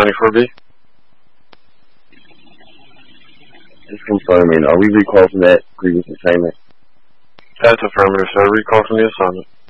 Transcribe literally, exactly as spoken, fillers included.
ninety-four B. Just confirming, are we recalled from that previous assignment? That's affirmative, sir. Recall from the assignment.